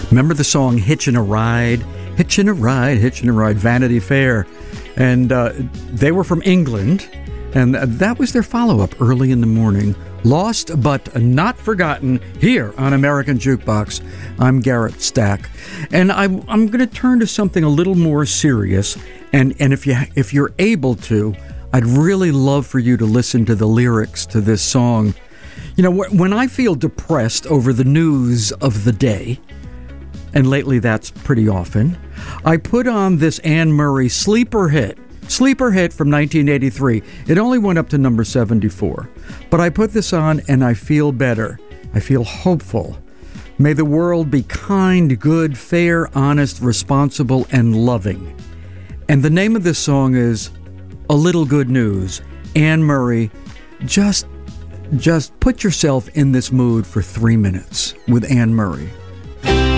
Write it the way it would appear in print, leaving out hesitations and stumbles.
Remember the song Hitchin' a Ride? Hitchin' a Ride, Hitchin' a Ride, Vanity Fair. And they were from England, and that was their follow-up early in the morning. Lost but not forgotten here on American Jukebox. I'm Garrett Stack. And I'm going to turn to something a little more serious. And if you're able to, I'd really love for you to listen to the lyrics to this song. You know, when I feel depressed over the news of the day, and lately that's pretty often, I put on this Anne Murray sleeper hit from 1983. It only went up to number 74. But I put this on and I feel better. I feel hopeful. May the world be kind, good, fair, honest, responsible, and loving. And the name of this song is A Little Good News. Anne Murray, just put yourself in this mood for 3 minutes with Anne Murray.